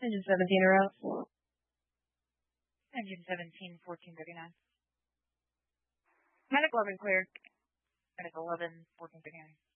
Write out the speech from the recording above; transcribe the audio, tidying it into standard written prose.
Engine 17 or out. Engine 17, 1439. Medic 11 clear. Medic 11, 1439.